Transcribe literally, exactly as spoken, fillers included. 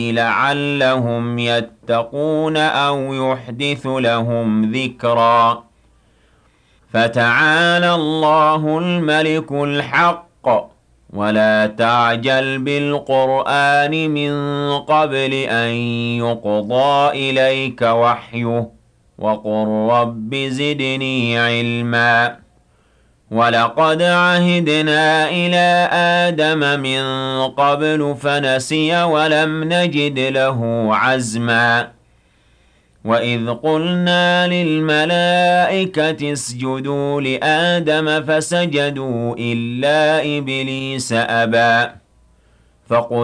لعلهم يتقون أو يحدث لهم ذكرا فتعالى الله الملك الحق ولا تعجل بالقرآن من قبل أن يقضى إليك وحيه وقل رب زدني علما ولقد عهدنا إلى آدم من قبل فنسي ولم نجد له عزما وإذ قلنا للملائكة اسجدوا لآدم فسجدوا إلا إبليس أبى فقل